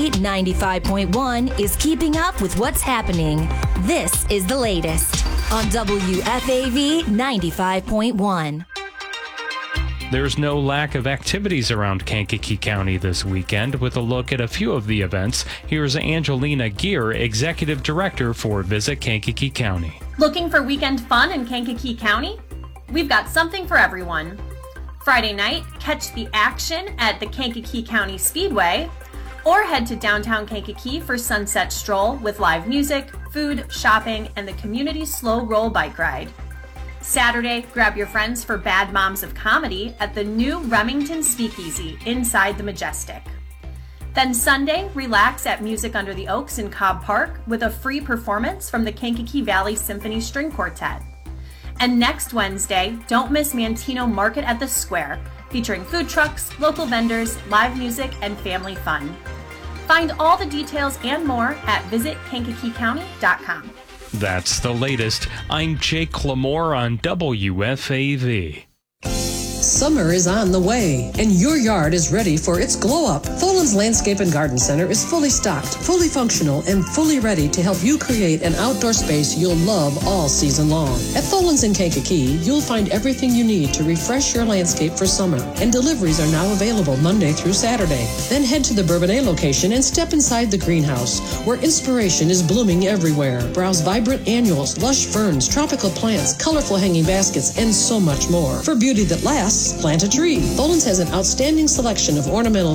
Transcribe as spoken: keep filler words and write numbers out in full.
ninety-five point one is keeping up with what's happening. This is the latest on W F A V ninety-five point one. There's no lack of activities around Kankakee County this weekend. With a look at a few of the events, here's Angelina Gear, Executive Director for Visit Kankakee County. Looking for weekend fun in Kankakee County? We've got something for everyone. Friday night, catch the action at the Kankakee County Speedway, or head to downtown Kankakee for Sunset Stroll with live music, food, shopping, and the community slow roll bike ride. Saturday, grab your friends for Bad Moms of Comedy at the new Remington Speakeasy inside the Majestic. Then Sunday, relax at Music Under the Oaks in Cobb Park with a free performance from the Kankakee Valley Symphony String Quartet. And next Wednesday, don't miss Mantino Market at the Square, featuring food trucks, local vendors, live music, and family fun. Find all the details and more at visit kankakee county dot com. That's the latest. I'm Jake Lamore on W F A V. Summer is on the way, and your yard is ready for its glow-up. Tholen's Landscape and Garden Center is fully stocked, fully functional, and fully ready to help you create an outdoor space you'll love all season long. At Tholen's in Kankakee, you'll find everything you need to refresh your landscape for summer, and deliveries are now available Monday through Saturday. Then head to the Bourbonnais location and step inside the greenhouse, where inspiration is blooming everywhere. Browse vibrant annuals, lush ferns, tropical plants, colorful hanging baskets, and so much more. For beauty that lasts, plant a tree. Tholen's has an outstanding selection of ornamental